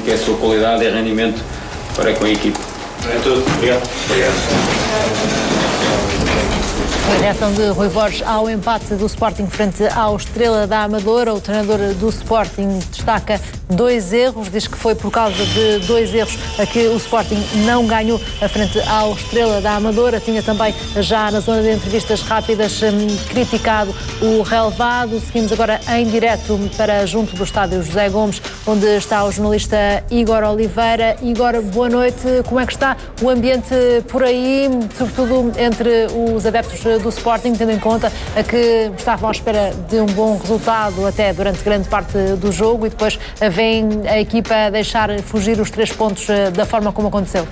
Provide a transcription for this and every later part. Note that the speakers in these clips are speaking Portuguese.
que é a sua qualidade e rendimento para com a equipe. É tudo. Obrigado. A reação de Rui Borges ao empate do Sporting frente ao Estrela da Amadora. O treinador do Sporting destaca 2 erros, diz que foi por causa de 2 erros que o Sporting não ganhou frente ao Estrela da Amadora. Tinha também, já na zona de entrevistas rápidas, criticado o relevado. Seguimos agora em direto para junto do estádio José Gomes, onde está o jornalista Igor Oliveira. Igor, boa noite. Como é que está o ambiente por aí, sobretudo entre os adeptos do Sporting, tendo em conta que estavam à espera de um bom resultado até durante grande parte do jogo e depois vem a equipa deixar fugir os 3 pontos da forma como aconteceu?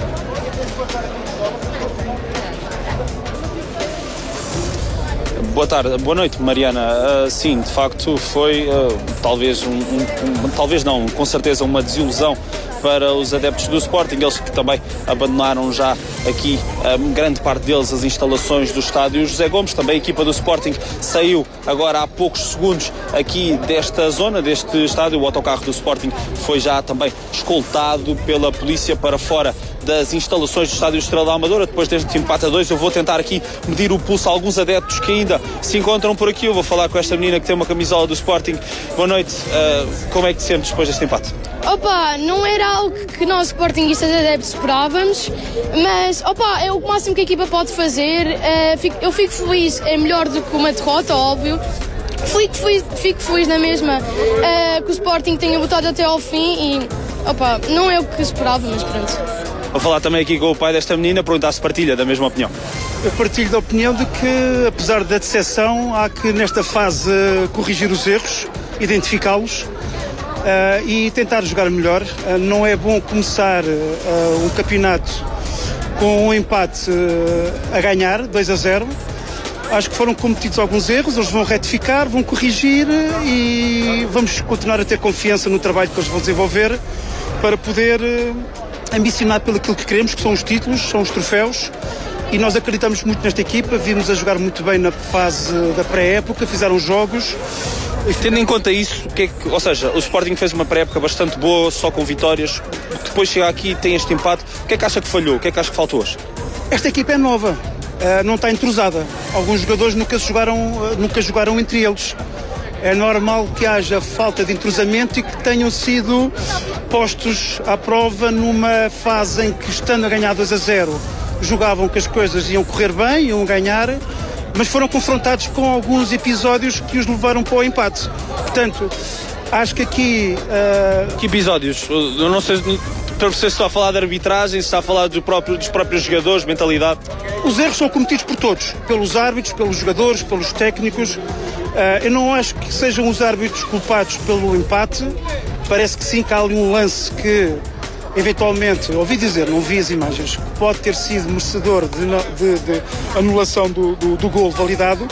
Boa tarde, boa noite, Mariana. Sim, de facto foi talvez talvez não, com certeza uma desilusão para os adeptos do Sporting, eles que também abandonaram já aqui, grande parte deles, as instalações do estádio José Gomes. Também a equipa do Sporting saiu agora há poucos segundos aqui desta zona, deste estádio. O autocarro do Sporting foi já também escoltado pela polícia para fora das instalações do estádio Estrela da Amadora. Depois deste empate a 2, eu vou tentar aqui medir o pulso a alguns adeptos que ainda se encontram por aqui. Eu vou falar com esta menina que tem uma camisola do Sporting. Boa noite, como é que te sentes depois deste empate? Opa, não era algo que nós sportinguistas adeptos esperávamos, mas opa, é o máximo que a equipa pode fazer. Eu fico feliz, é melhor do que uma derrota, óbvio. Fico feliz na mesma que o Sporting tenha lutado até ao fim e opa, não é o que esperava, mas pronto. Vou falar também aqui com o pai desta menina, perguntar se partilha da mesma opinião. Eu partilho da opinião de que, apesar da decepção, há que nesta fase corrigir os erros, identificá-los e tentar jogar melhor. Não é bom começar um campeonato com um empate a ganhar, 2-0. Acho que foram cometidos alguns erros, eles vão retificar, vão corrigir e vamos continuar a ter confiança no trabalho que eles vão desenvolver para poder ambicionar pelo aquilo que queremos, que são os títulos, são os troféus, e nós acreditamos muito nesta equipa, vimos a jogar muito bem na fase da pré-época, fizeram jogos. Tendo em conta isso, ou seja, o Sporting fez uma pré-época bastante boa, só com vitórias, depois chega aqui e tem este empate. O que é que acha que falhou? O que é que acha que faltou hoje? Esta equipa é nova, não está entrosada. Alguns jogadores nunca jogaram entre eles. É normal que haja falta de entrosamento e que tenham sido postos à prova numa fase em que, estando a ganhar 2-0, jogavam que as coisas iam correr bem, iam ganhar, mas foram confrontados com alguns episódios que os levaram para o empate. Portanto, acho que aqui... Que episódios? Eu não sei se está a falar de arbitragem, se está a falar dos próprios jogadores, mentalidade. Os erros são cometidos por todos, pelos árbitros, pelos jogadores, pelos técnicos. Eu não acho que sejam os árbitros culpados pelo empate. Parece que sim, que há ali um lance que, eventualmente, ouvi dizer, não vi as imagens, que pode ter sido merecedor de anulação do golo validado.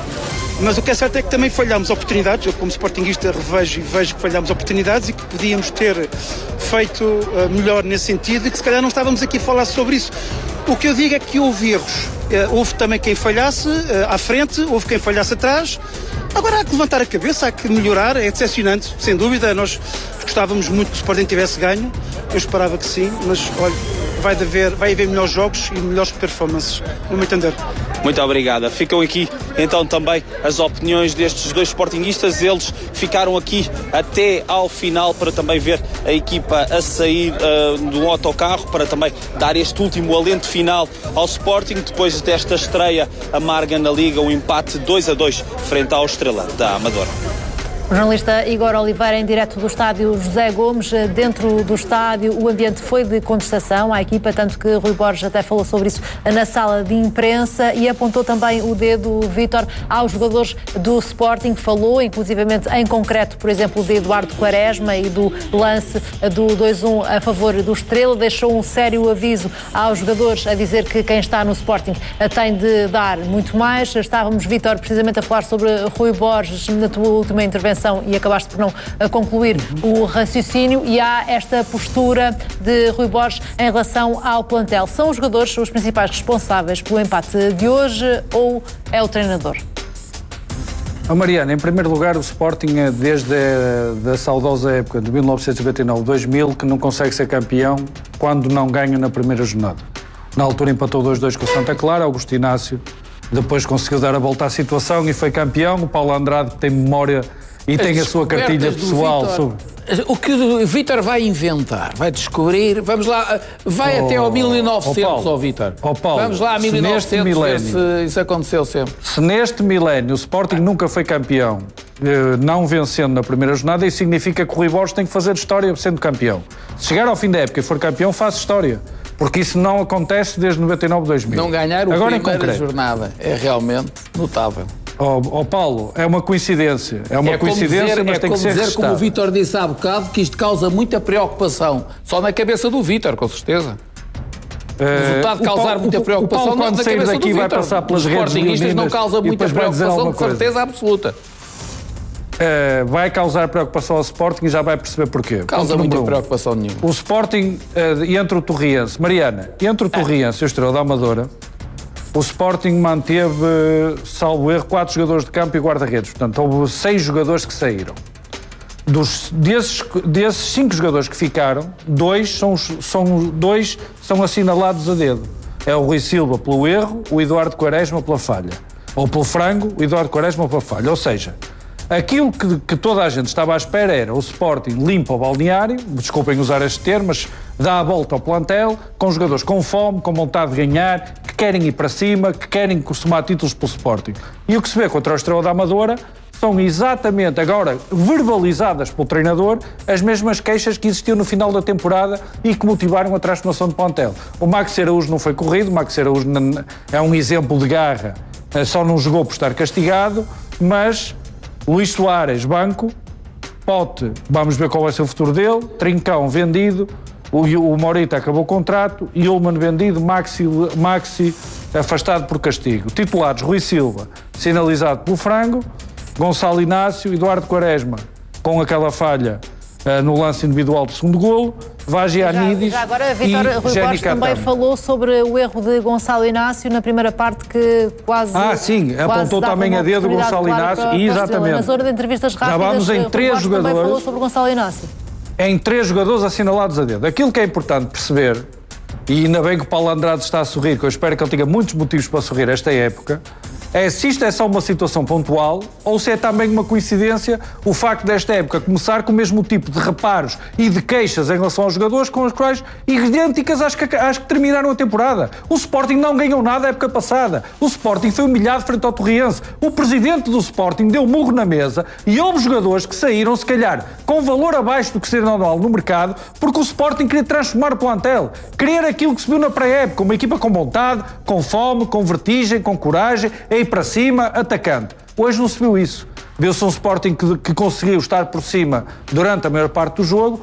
Mas o que é certo é que também falhámos oportunidades. Eu, como sportinguista, revejo e vejo que falhámos oportunidades e que podíamos ter feito melhor nesse sentido e que se calhar não estávamos aqui a falar sobre isso. O que eu digo é que houve erros. Houve também quem falhasse à frente, houve quem falhasse atrás. Agora há que levantar a cabeça, há que melhorar. É decepcionante, sem dúvida. Nós gostávamos muito que o Sporting tivesse ganho. Eu esperava que sim, mas olha, vai haver melhores jogos e melhores performances, no meu entender. Muito obrigada. Ficam aqui então também as opiniões destes dois sportinguistas. Eles ficaram aqui até ao final para também ver a equipa a sair do autocarro, para também dar este último alento final ao Sporting, depois desta estreia amarga na Liga, um empate 2-2 frente ao Estrela da Amadora. O jornalista Igor Oliveira, em direto do estádio José Gomes. Dentro do estádio, o ambiente foi de contestação à equipa, tanto que Rui Borges até falou sobre isso na sala de imprensa e apontou também o dedo, Vítor, aos jogadores do Sporting. Falou, inclusivamente, em concreto, por exemplo, de Eduardo Quaresma e do lance do 2-1 a favor do Estrela. Deixou um sério aviso aos jogadores, a dizer que quem está no Sporting tem de dar muito mais. Estávamos, Vítor, precisamente a falar sobre Rui Borges na tua última intervenção e acabaste por não concluir o raciocínio, e há esta postura de Rui Borges em relação ao plantel. São os jogadores os principais responsáveis pelo empate de hoje ou é o treinador? Mariana, em primeiro lugar, o Sporting é desde a saudosa época de 1999-2000 que não consegue ser campeão quando não ganha na primeira jornada. Na altura empatou 2-2 com o Santa Clara, Augusto Inácio depois conseguiu dar a volta à situação e foi campeão. O Paulo Andrade, que tem memória e tem a sua cartilha pessoal sobre... O que o Vítor vai inventar, vai descobrir, vamos lá, vai até ao 1900, Vítor. Vamos lá a 1900, ver se isso aconteceu sempre. Se neste milénio o Sporting nunca foi campeão, não vencendo na primeira jornada, isso significa que o Rui Borges tem que fazer história sendo campeão. Se chegar ao fim da época e for campeão, faz história. Porque isso não acontece desde 99-2000. Não ganhar a primeira jornada é realmente notável. Paulo, é uma coincidência. É uma coincidência, mas tem que ser dizer, como o Vítor disse há bocado, que isto causa muita preocupação. Só na cabeça do Vítor, com certeza. O resultado de causar muita preocupação não na cabeça do Vítor. Vai passar pelas redes sportinguistas não causa muita preocupação, de certeza absoluta. Vai causar preocupação ao Sporting e já vai perceber porquê. Causa muita preocupação nenhuma. O Sporting, entre o Torriense, Mariana, entre o Torriense e o Estrela da Amadora, o Sporting manteve, salvo erro, 4 jogadores de campo e guarda-redes. Portanto, houve 6 jogadores que saíram. Desses 5 jogadores que ficaram, 2 são assinalados a dedo. É o Rui Silva pelo erro, o Eduardo Quaresma pela falha. Ou pelo frango, o Eduardo Quaresma pela falha. Ou seja, aquilo que toda a gente estava à espera era o Sporting limpa o balneário, desculpem usar este termo, mas dá a volta ao plantel, com jogadores com fome, com vontade de ganhar, que querem ir para cima, que querem somar títulos pelo Sporting. E o que se vê contra o Estrela da Amadora são exatamente, agora verbalizadas pelo treinador, as mesmas queixas que existiam no final da temporada e que motivaram a transformação de plantel. O Maxi Araújo não foi corrido, o Maxi Araújo é um exemplo de garra, só não jogou por estar castigado, mas Luís Soares, banco, Pote, vamos ver qual vai ser o futuro dele, Trincão vendido, o Morita acabou o contrato, Ullmann vendido, Maxi afastado por castigo. Titulares, Rui Silva, sinalizado pelo frango, Gonçalo Inácio, Eduardo Quaresma, com aquela falha no lance individual do segundo golo, Vagianidis já agora, Vítor, Rui Borges também falou sobre o erro de Gonçalo Inácio na primeira parte, que quase... sim, apontou também a dedo Gonçalo Inácio, exatamente. Na zona de entrevistas rápidas, já vamos em 3 jogadores, também falou sobre Gonçalo Inácio. Em 3 jogadores assinalados a dedo. Aquilo que é importante perceber, e ainda bem que o Paulo Andrade está a sorrir, que eu espero que ele tenha muitos motivos para sorrir esta época, é se isto é só uma situação pontual ou se é também uma coincidência o facto desta época começar com o mesmo tipo de reparos e de queixas em relação aos jogadores com as quais idênticas às que terminaram a temporada. O Sporting não ganhou nada a época passada. O Sporting foi humilhado frente ao Torriense. O presidente do Sporting deu murro na mesa e houve jogadores que saíram, se calhar, com valor abaixo do que seria normal no mercado, porque o Sporting queria transformar o plantel. Querer aquilo que se viu na pré-época, uma equipa com vontade, com fome, com vertigem, com coragem, ir para cima, atacante. Hoje não se viu isso. Viu-se um Sporting que conseguiu estar por cima durante a maior parte do jogo,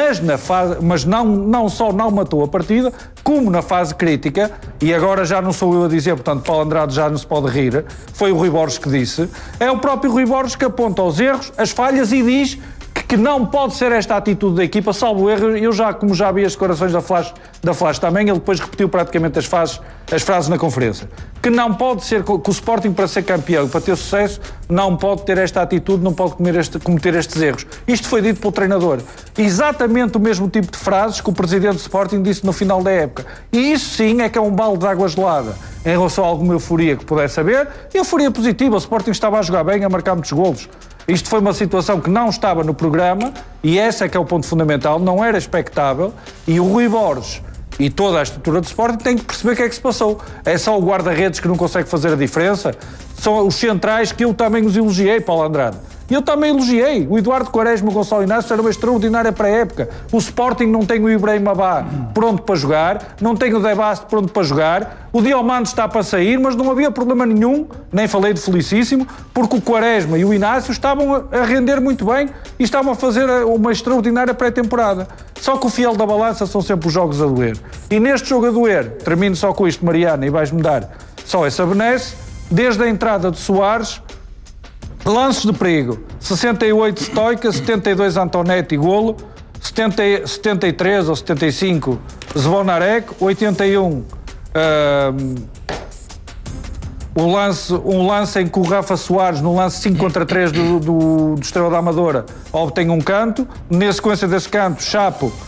mas não só não matou a partida, como na fase crítica, e agora já não sou eu a dizer, portanto Paulo Andrade já não se pode rir, foi o Rui Borges que disse, é o próprio Rui Borges que aponta os erros, as falhas e diz que não pode ser esta atitude da equipa, salvo erro. Eu como já vi as declarações da Flash também, ele depois repetiu praticamente as frases na conferência. Que não pode ser, que o Sporting para ser campeão, para ter sucesso, não pode ter esta atitude, não pode cometer estes erros. Isto foi dito pelo treinador. Exatamente o mesmo tipo de frases que o presidente do Sporting disse no final da época. E isso sim é que é um balde de água gelada em relação a alguma euforia que pudesse haver. Euforia positiva, o Sporting estava a jogar bem, a marcar muitos golos. Isto foi uma situação que não estava no programa e esse é que é o ponto fundamental, não era expectável, e o Rui Borges e toda a estrutura do Sporting tem que perceber o que é que se passou. É só o guarda-redes que não consegue fazer a diferença? São os centrais que eu também os elogiei, Paulo Andrade. Eu também elogiei. O Eduardo Quaresma e o Gonçalo Inácio era uma extraordinária pré-época. O Sporting não tem o Ibrahim Abá pronto para jogar, não tem o Debaste pronto para jogar, o Diomande está para sair, mas não havia problema nenhum, nem falei de felicíssimo, porque o Quaresma e o Inácio estavam a render muito bem e estavam a fazer uma extraordinária pré-temporada. Só que o fiel da balança são sempre os jogos a doer. E neste jogo a doer, termino só com isto, Mariana, e vais-me dar só essa benesse, desde a entrada de Soares, lances de perigo, 68 Stoica, 72 Antonetti golo, 73 ou 75 Zvonarek, 81 um lance em que o Rafa Soares, no lance 5 contra 3 do Estrela da Amadora, obtém um canto. Na sequência desse canto, Chapo